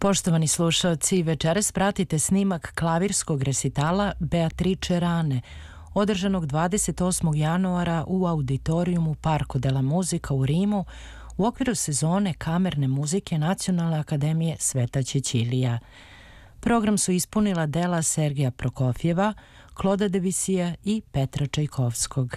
Poštovani slušaoci, večeras pratite snimak klavirskog resitala Beatrice Rane, održanog 28. januara u auditorijumu Parco della Musica u Rimu u okviru sezone kamerne muzike Nacionalne akademije Sveta Cecilija. Program su ispunila dela Sergeja Prokofjeva, Claude'a Debussija i Petra Čajkovskog.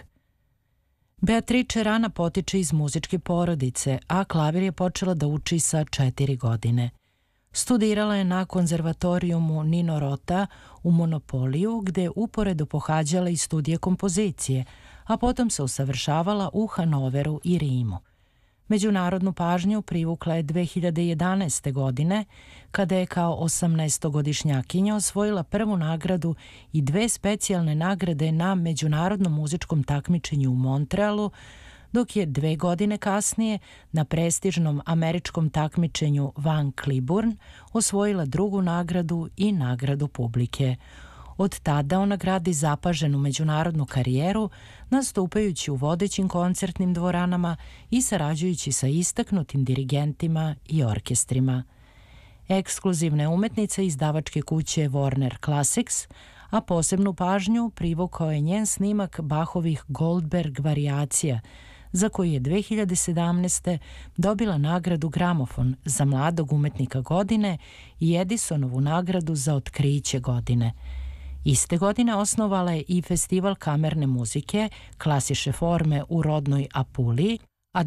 Beatrice Rana potiče iz muzičke porodice, a klavir je počela da uči sa 4 godine. Studirala je na konzervatorijumu Nino Rota u Monopoliju, gde uporedo pohađala i studije kompozicije, a potom se usavršavala u Hanoveru i Rimu. Međunarodnu pažnju privukla je 2011. godine, kada je kao 18-godišnjakinja osvojila prvu nagradu i 2 specijalne nagrade na međunarodnom muzičkom takmičenju u Montrealu, dok je 2 godine kasnije na prestižnom američkom takmičenju Van Cliburn osvojila drugu nagradu i nagradu publike. Od tada ona gradi zapaženu međunarodnu karijeru, nastupajući u vodećim koncertnim dvoranama i sarađujući sa istaknutim dirigentima i orkestrima. Ekskluzivna umetnica izdavačke kuće Warner Classics, a posebnu pažnju privukao je njen snimak Bachovih Goldberg varijacija, za koju je 2017. dobila nagradu Gramofon za mladog umetnika godine i Edisonovu nagradu za otkriće godine. Iste godine osnovala je i festival kamerne muzike klasične forme u rodnoj Apuliji, a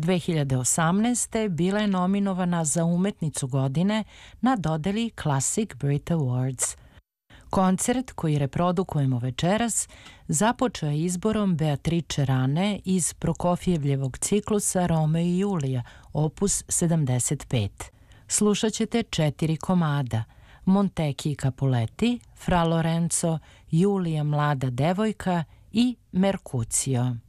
2018. bila je nominovana za umetnicu godine na dodeli Classic Brit Awards. Koncert koji reprodukujemo večeras započeo je izborom Beatrice Rane iz Prokofjevljevog ciklusa Romeo i Julija, opus 75. Slušat ćete 4 komada: Montecchi i Capuletti, Fra Lorenzo, Julija mlada devojka i Merkutio.